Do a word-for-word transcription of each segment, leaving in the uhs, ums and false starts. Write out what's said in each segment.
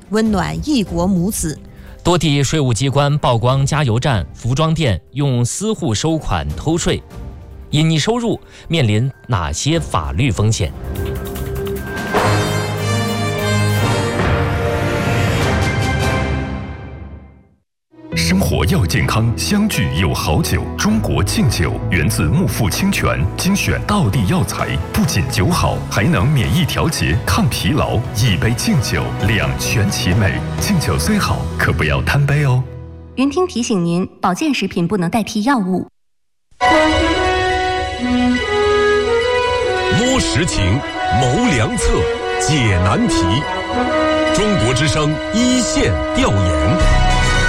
温暖异国母子。 多地税务机关曝光加油站、服装店用私户收款偷税，隐匿收入面临哪些法律风险？ 生活要健康，相聚有好酒。中国敬酒源自木富清泉，精选道地药材，不仅酒好，还能免疫调节、抗疲劳。一杯敬酒，两全其美。敬酒虽好，可不要贪杯哦。 云听提醒您，保健食品不能代替药物。 摸实情，谋良策，解难题。中国之声一线调研。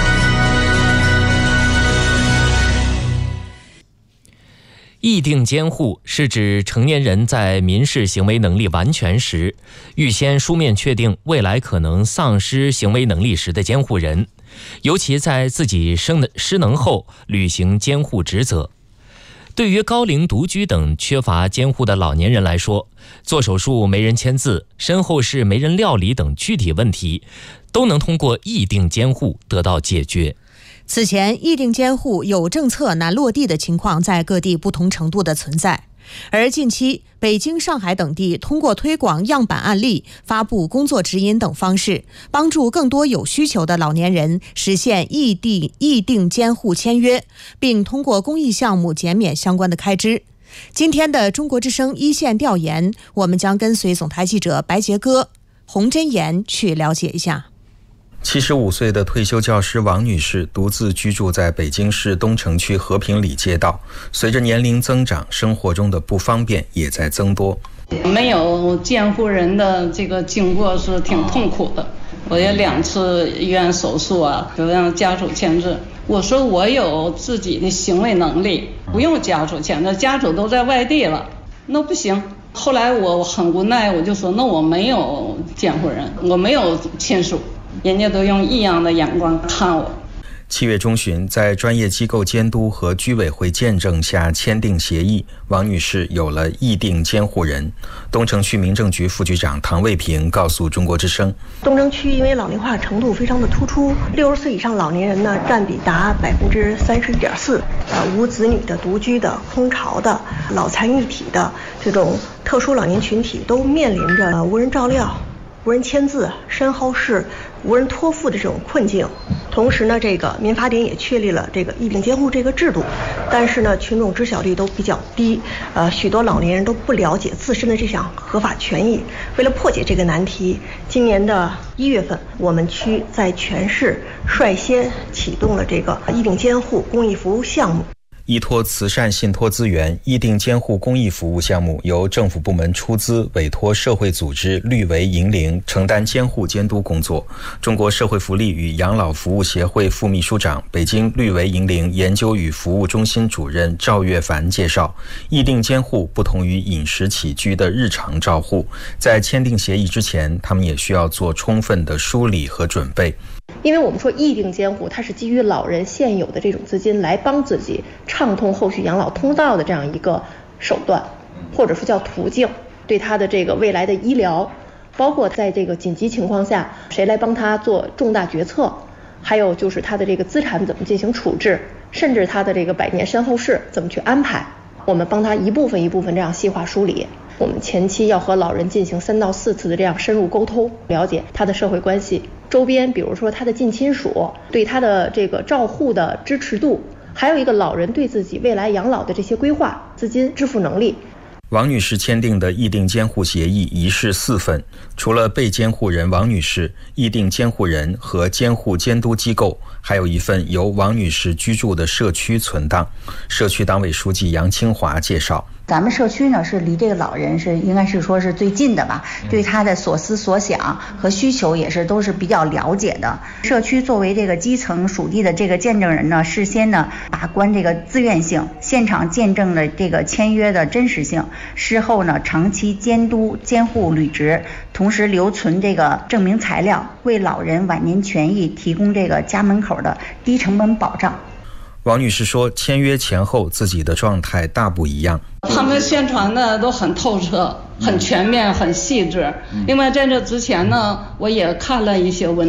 议定监护是指成年人在民事行为能力完全时，预先书面确定未来可能丧失行为能力时的监护人，尤其在自己失能后履行监护职责。对于高龄独居等缺乏监护的老年人来说，做手术没人签字、身后事没人料理等具体问题，都能通过议定监护得到解决。 此前，议定监护有政策难落地的情况在各地不同程度的存在，而近期北京、上海等地通过推广样板案例、发布工作指引等方式，帮助更多有需求的老年人实现议定议定监护签约，并通过公益项目减免相关的开支。今天的中国之声一线调研，我们将跟随总台记者白杰哥、洪真言去了解一下。 七十五岁的退休教师王女士独自居住在北京市东城区和平里街道，随着年龄增长，生活中的不方便也在增多。 没有监护人的这个经过是挺痛苦的，我也两次医院手术啊，都让家属签字。我说我有自己的行为能力，不用家属签字，家属都在外地了，那不行。后来我很无奈，我就说那我没有监护人，我没有亲属，人家都用异样的眼光看我。 七月中旬，在专业机构监督和居委会见证下签订协议，王女士有了议定监护人。东城区民政局副局长唐卫平告诉中国之声， 东城区因为老龄化程度非常的突出，六十岁以上老年人呢占比达百分之三十一点四，呃，无子女的、独居的、空巢的、老残一体的这种特殊老年群体都面临着、呃、无人照料、无人签字、身后事、无人托付的这种困境。同时呢，这个民法典也确立了这个议定监护这个制度，但是呢，群众知晓率都比较低，呃，许多老年人都不了解自身的这项合法权益。为了破解这个难题，今年的一月份，我们区在全市率先启动了这个议定监护公益服务项目。 依托慈善信托资源，议定监护公益服务项目由政府部门出资，委托社会组织绿为银铃承担监护监督工作。中国社会福利与养老服务协会副秘书长、北京绿为银铃研究与服务中心主任赵月凡介绍，议定监护不同于饮食起居的日常照护，在签订协议之前，他们也需要做充分的梳理和准备。 因为我们说议定监护，它是基于老人现有的这种资金来帮自己畅通后续养老通道的这样一个手段，或者说叫途径，对他的这个未来的医疗，包括在这个紧急情况下谁来帮他做重大决策，还有就是他的这个资产怎么进行处置，甚至他的这个百年身后事怎么去安排，我们帮他一部分一部分这样细化梳理。我们前期要和老人进行三到四次的这样深入沟通，了解他的社会关系，周边比如说他的近亲属对他的这个照护的支持度，还有一个老人对自己未来养老的这些规划、资金支付能力。 王女士签订的议定监护协议一式四份，除了被监护人王女士、议定监护人和监护监督机构，还有一份由王女士居住的社区存档。社区党委书记杨清华介绍， 咱们社区呢是离这个老人是应该是说是最近的吧，对他的所思所想和需求也是都是比较了解的。社区作为这个基层属地的这个见证人呢，事先呢把关这个自愿性，现场见证了这个签约的真实性，事后呢长期监督监护履职，同时留存这个证明材料，为老人晚年权益提供这个家门口的低成本保障。 王女士说，签约前后自己的状态大不一样。 他们宣传的都很透彻、很全面、很细致。另外在这之前呢，我也看了一些文